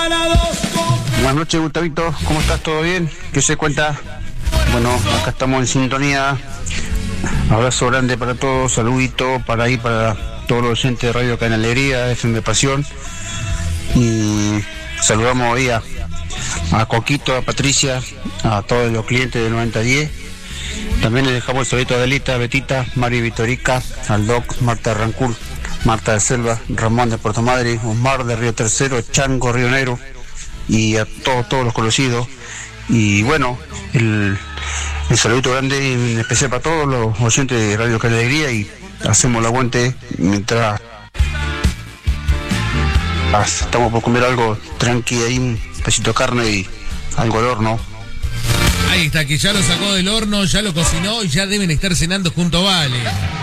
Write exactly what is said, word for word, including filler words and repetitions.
Buenas noches, Gustavito, ¿cómo estás? ¿Todo bien? ¿Qué se cuenta? Bueno, acá estamos en sintonía. Abrazo grande para todos, saludito para ahí, para todos los oyentes de Radio Canalería, F M Pasión. Y saludamos hoy a, a Coquito, a Patricia, a todos los clientes de noventa diez. También les dejamos el saludito a Adelita, Betita, Mari Vitorica, al Doc, Marta Rancul, Marta de Selva, Ramón de Puerto Madre, Omar de Río Tercero, Chango, Río Negro, y a todos, todos los conocidos. Y bueno, el, el saludito grande en especial para todos los oyentes de Radio Canalería, y hacemos el aguante mientras estamos por comer algo tranqui ahí, un pedacito de carne y algo al horno. Ahí está, que ya lo sacó del horno, ya lo cocinó y ya deben estar cenando junto a Vale.